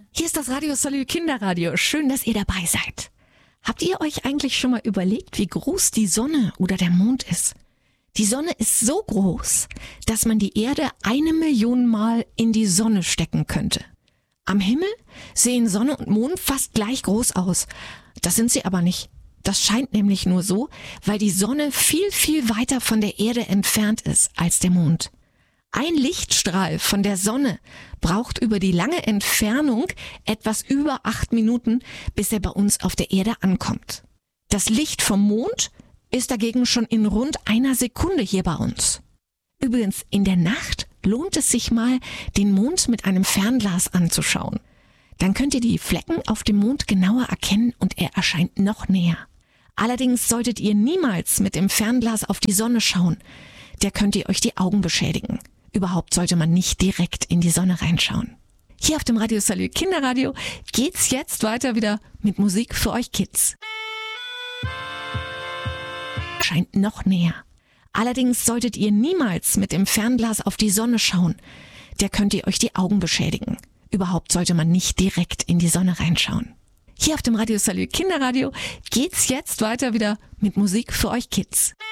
Hier ist das Radio Salü Kinderradio. Schön, dass ihr dabei seid. Habt ihr euch eigentlich schon mal überlegt, wie groß die Sonne oder der Mond ist? Die Sonne ist so groß, dass man die Erde 1 Million Mal in die Sonne stecken könnte. Am Himmel sehen Sonne und Mond fast gleich groß aus. Das sind sie aber nicht. Das scheint nämlich nur so, weil die Sonne viel, viel weiter von der Erde entfernt ist als der Mond. Ein Lichtstrahl von der Sonne braucht über die lange Entfernung etwas über 8 Minuten, bis er bei uns auf der Erde ankommt. Das Licht vom Mond ist dagegen schon in rund 1 Sekunde hier bei uns. Übrigens, in der Nacht lohnt es sich mal, den Mond mit einem Fernglas anzuschauen. Dann könnt ihr die Flecken auf dem Mond genauer erkennen und er erscheint noch näher. Allerdings solltet ihr niemals mit dem Fernglas auf die Sonne schauen. Der könnt ihr euch die Augen beschädigen. Überhaupt sollte man nicht direkt in die Sonne reinschauen. Hier auf dem Radio Salü Kinderradio geht's jetzt weiter wieder mit Musik für euch Kids. Scheint noch näher. Allerdings solltet ihr niemals mit dem Fernglas auf die Sonne schauen. Der könnt ihr euch die Augen beschädigen. Überhaupt sollte man nicht direkt in die Sonne reinschauen. Hier auf dem Radio Salü Kinderradio geht's jetzt weiter wieder mit Musik für euch Kids.